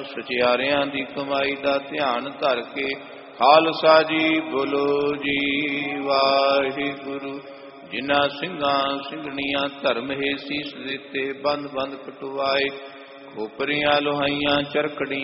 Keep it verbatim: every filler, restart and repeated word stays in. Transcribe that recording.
ਸਚਿਆਰਿਆਂ ਦੀ ਕਮਾਈ ਦਾ ਧਿਆਨ ਧਰ ਕੇ ਖਾਲਸਾ ਜੀ ਬੋਲੋ ਜੀ ਵਾਹਿਗੁਰੂ। ਜਿਨ੍ਹਾਂ ਸਿੰਘਾਂ ਸਿੰਘਣੀਆਂ ਧਰਮ ਹੈ ਸੀਸ ਦਿੱਤੇ, ਬੰਦ ਬੰਦ ਕਟਵਾਏ, ਖੋਪਰੀਆਂ ਲੋਹਾਈਆਂ ਚਰਕੜੀਆਂ